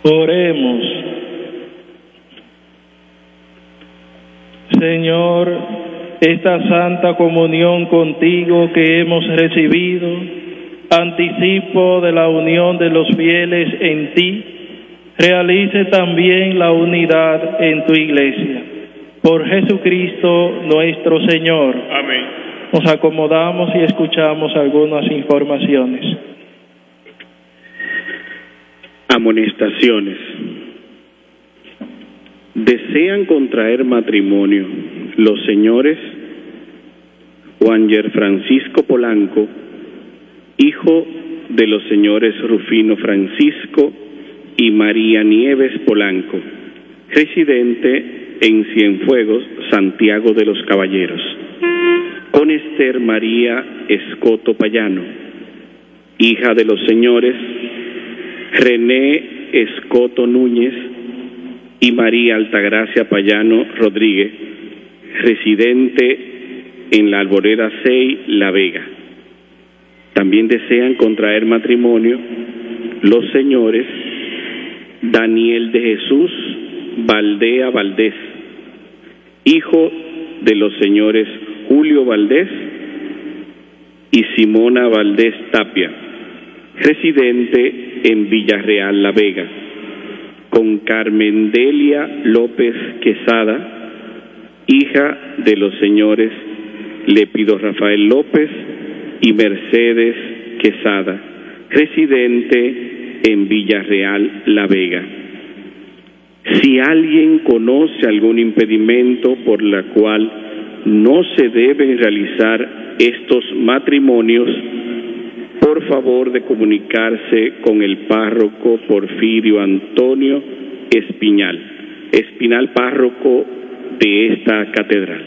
Oremos. Señor, esta santa comunión contigo que hemos recibido, anticipo de la unión de los fieles en ti, realice también la unidad en tu iglesia. Por Jesucristo nuestro Señor. Amén. Nos acomodamos y escuchamos algunas informaciones. Amonestaciones. Desean contraer matrimonio los señores Juanger Francisco Polanco, hijo de los señores Rufino Francisco y María Nieves Polanco, residente en Cienfuegos, Santiago de los Caballeros, con Esther María Escoto Payano, hija de los señores René Escoto Núñez y María Altagracia Payano Rodríguez, residente en la Alborada 6, La Vega. También desean contraer matrimonio los señores Daniel de Jesús Valdea Valdés, hijo de los señores Julio Valdés y Simona Valdés Tapia, residente en Villarreal, La Vega, con Carmen Delia López Quesada, hija de los señores Lépido Rafael López y Mercedes Quesada, residente en Villarreal, La Vega. Si alguien conoce algún impedimento por la cual no se deben realizar estos matrimonios, por favor de comunicarse con el párroco Porfirio Antonio Espinal, párroco de esta catedral.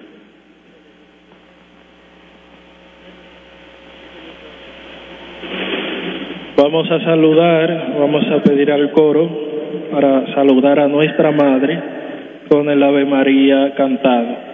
Vamos a pedir al coro para saludar a nuestra Madre con el Ave María cantado.